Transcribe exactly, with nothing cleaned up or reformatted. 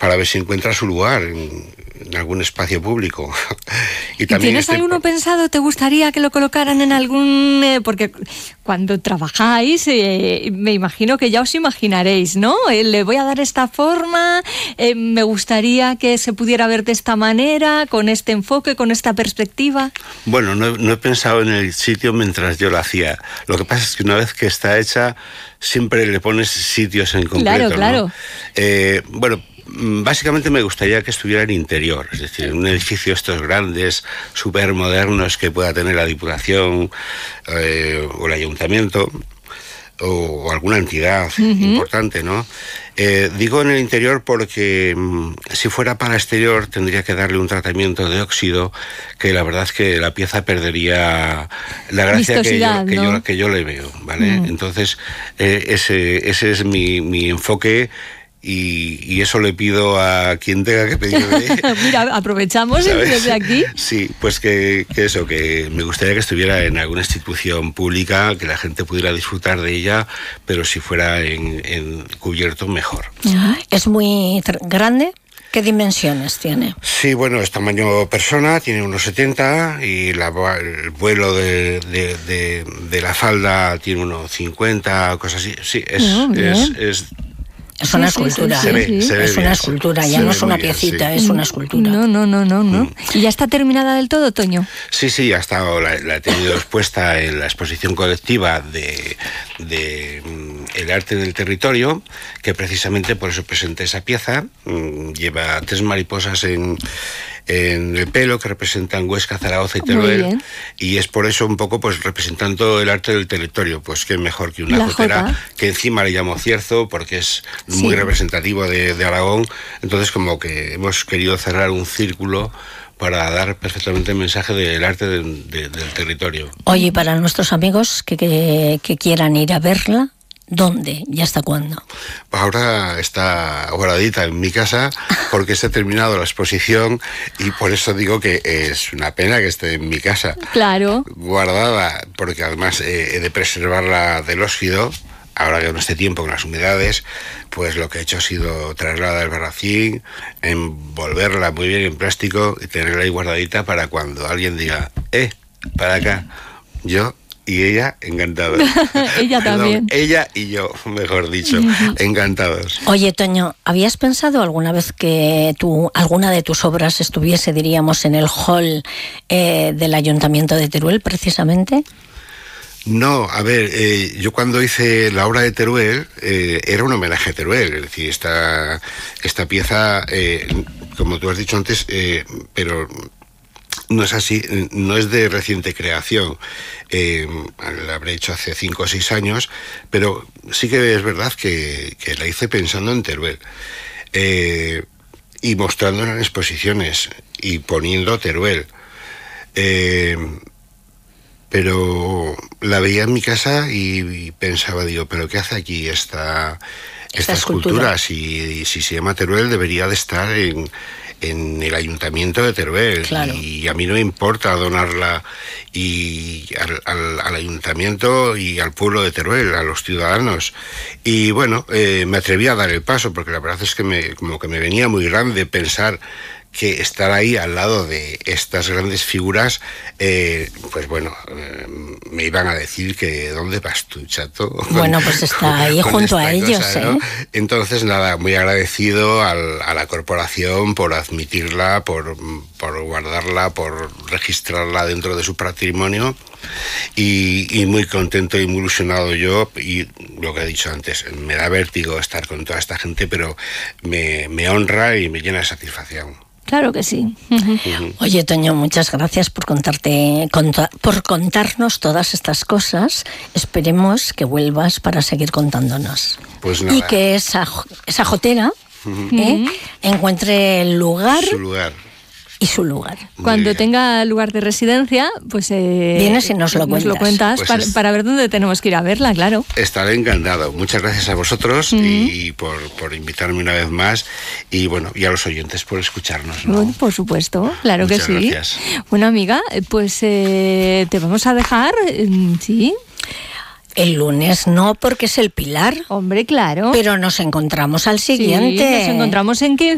para ver si encuentra su lugar en, en algún espacio público. y también ¿Tienes estoy... alguno pensado? ¿Te gustaría que lo colocaran en algún...? Eh, porque cuando trabajáis, eh, me imagino que ya os imaginaréis, ¿no? Eh, le voy a dar esta forma, eh, me gustaría que se pudiera ver de esta manera, con este enfoque, con esta perspectiva. Bueno, no, no he pensado en el sitio mientras yo lo hacía. Lo que pasa es que una vez que está hecha, siempre le pones sitios en concreto. Claro, claro. ¿No? Eh, bueno, básicamente me gustaría que estuviera en interior, es decir, un edificio estos grandes, súper modernos que pueda tener la Diputación eh, o el Ayuntamiento o, o alguna entidad uh-huh. importante, ¿no? Eh, digo en el interior porque mmm, si fuera para exterior tendría que darle un tratamiento de óxido que la verdad es que la pieza perdería la gracia que yo, que, ¿no? yo, que yo le veo, ¿vale? Uh-huh. Entonces eh, ese, ese es mi, mi enfoque. Y, y eso le pido a quien tenga que pedirme. Mira, aprovechamos desde aquí. Sí, pues que, que eso, que me gustaría que estuviera en alguna institución pública, que la gente pudiera disfrutar de ella, pero si fuera en, en cubierto, mejor. ¿Es muy grande? ¿Qué dimensiones tiene? Sí, bueno, es tamaño persona, tiene unos setenta y la, el vuelo de, de, de, de la falda tiene unos cincuenta, cosas así. Sí, es... Oh, es, es Es una sí, escultura, sí, sí, sí. Se ve, es se una ve escultura, bien, ya no es una bien, piecita, sí. es una escultura. No, no, no, no, no. Mm. ¿Y ya está terminada del todo, Toño? Sí, sí, ya está, la, la he tenido expuesta en la exposición colectiva de, de mm, El arte del territorio, que precisamente por eso presenté esa pieza. Mm, lleva tres mariposas en... en el pelo, que representan Huesca, Zaragoza y Teruel, y es por eso un poco pues representando el arte del territorio, pues qué mejor que una la jotera, jota. Que encima le llamo cierzo porque es muy sí. representativo de, de Aragón, entonces como que hemos querido cerrar un círculo para dar perfectamente el mensaje del arte de, de, del territorio. Oye, para nuestros amigos que, que, que quieran ir a verla, ¿dónde y hasta cuándo? Ahora está guardadita en mi casa porque se ha terminado la exposición y por eso digo que es una pena que esté en mi casa. Claro. Guardada, porque además eh, he de preservarla del óxido. Ahora que en este tiempo con las humedades, pues lo que he hecho ha sido traerla del Barracín, envolverla muy bien en plástico y tenerla ahí guardadita para cuando alguien diga, eh, para acá, yo... Y ella, encantada. Ella también. Perdón, ella y yo, mejor dicho, encantados. Oye, Toño, ¿habías pensado alguna vez que tu, alguna de tus obras estuviese, diríamos, en el hall eh, del Ayuntamiento de Teruel, precisamente? No, a ver, eh, yo cuando hice la obra de Teruel, eh, era un homenaje a Teruel, es decir, esta, esta pieza, eh, como tú has dicho antes, eh, pero... no es así, no es de reciente creación, eh, la habré hecho hace cinco o seis años, pero sí que es verdad que, que la hice pensando en Teruel, eh, y mostrándola en exposiciones, y poniendo Teruel, eh, pero la veía en mi casa y, y pensaba, digo, ¿pero qué hace aquí esta, esta, esta escultura? escultura? Si, si se llama Teruel debería de estar en... en el Ayuntamiento de Teruel, claro. Y a mí no me importa donarla y al, al, al Ayuntamiento y al pueblo de Teruel, a los ciudadanos. Y bueno, eh, me atreví a dar el paso porque la verdad es que me, como que me venía muy grande pensar que estar ahí al lado de estas grandes figuras, eh, pues bueno, eh, me iban a decir que ¿dónde vas tú, chato? Bueno, pues está ahí junto a ellos, cosa, ¿no? ¿eh? Entonces, nada, muy agradecido al, a la corporación por admitirla, por, por guardarla, por registrarla dentro de su patrimonio. Y, y muy contento y muy ilusionado yo, y lo que he dicho antes, me da vértigo estar con toda esta gente, pero me, me honra y me llena de satisfacción. Claro que sí. Uh-huh. Oye, Toño, muchas gracias por contarte, conta, por contarnos todas estas cosas. Esperemos que vuelvas para seguir contándonos. Pues nada. Y que esa, esa jotera uh-huh. ¿eh? encuentre el lugar. Su lugar. Y su lugar. Cuando tenga lugar de residencia, pues eh, vienes y nos lo nos cuentas, lo cuentas pues para, es... para ver dónde tenemos que ir a verla, claro. Estaré encantado. Muchas gracias a vosotros uh-huh. y por, por invitarme una vez más y bueno, y a los oyentes por escucharnos, ¿no? Bueno, por supuesto, claro Muchas que sí. Gracias. Bueno, amiga, pues eh, te vamos a dejar, sí. El lunes no, porque es el Pilar. Hombre, claro. Pero nos encontramos al siguiente. Sí, nos encontramos en que